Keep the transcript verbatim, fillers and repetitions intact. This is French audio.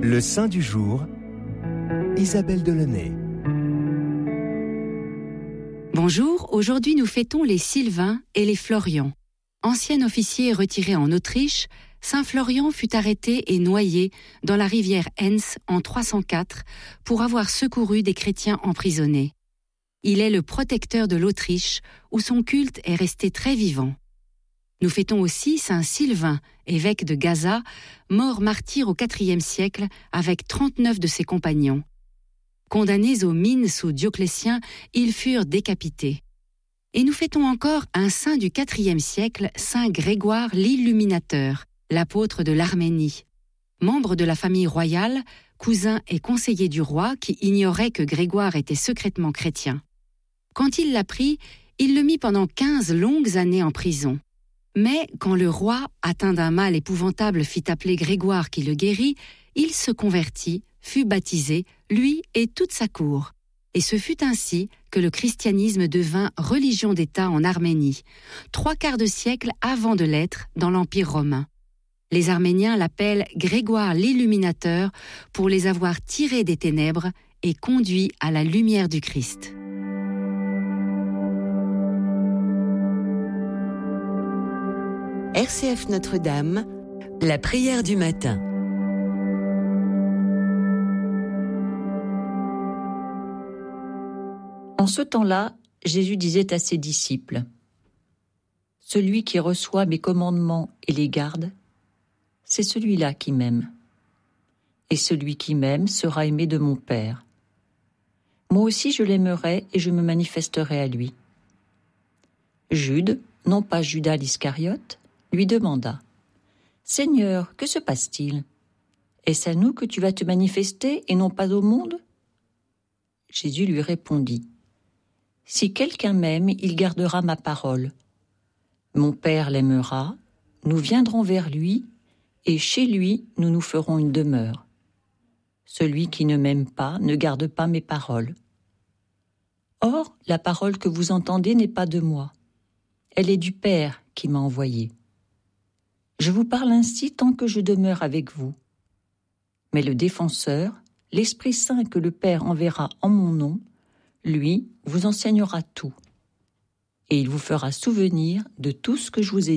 Le saint du jour, Isabelle Delaunay. Bonjour, aujourd'hui nous fêtons les Sylvains et les Florian. Ancien officier retiré en Autriche, Saint Florian fut arrêté et noyé dans la rivière Enns en trois cent quatre pour avoir secouru des chrétiens emprisonnés. Il est le protecteur de l'Autriche où son culte est resté très vivant. Nous fêtons aussi Saint Sylvain, évêque de Gaza, mort martyr au quatrième siècle avec trente-neuf de ses compagnons. Condamnés aux mines sous Dioclétien, ils furent décapités. Et nous fêtons encore un saint du quatrième siècle, Saint Grégoire l'Illuminateur, l'apôtre de l'Arménie. Membre de la famille royale, cousin et conseiller du roi qui ignorait que Grégoire était secrètement chrétien. Quand il l'apprit, il le mit pendant quinze longues années en prison. Mais quand le roi, atteint d'un mal épouvantable, fit appeler Grégoire qui le guérit, il se convertit, fut baptisé, lui et toute sa cour. Et ce fut ainsi que le christianisme devint religion d'État en Arménie, trois quarts de siècle avant de l'être dans l'Empire romain. Les Arméniens l'appellent Grégoire l'Illuminateur pour les avoir tirés des ténèbres et conduits à la lumière du Christ. R C F Notre-Dame, la prière du matin. En ce temps-là, Jésus disait à ses disciples : « Celui qui reçoit mes commandements et les garde, c'est celui-là qui m'aime. Et celui qui m'aime sera aimé de mon Père. Moi aussi je l'aimerai et je me manifesterai à lui. » Jude, non pas Judas l'Iscariote, lui demanda : « Seigneur, que se passe-t-il ? Est-ce à nous que tu vas te manifester et non pas au monde ?» Jésus lui répondit : « Si quelqu'un m'aime, il gardera ma parole. Mon Père l'aimera, nous viendrons vers lui, et chez lui nous nous ferons une demeure. Celui qui ne m'aime pas ne garde pas mes paroles. Or, la parole que vous entendez n'est pas de moi. Elle est du Père qui m'a envoyé. Je vous parle ainsi tant que je demeure avec vous. Mais le Défenseur, l'Esprit Saint que le Père enverra en mon nom, lui vous enseignera tout. Et il vous fera souvenir de tout ce que je vous ai dit. »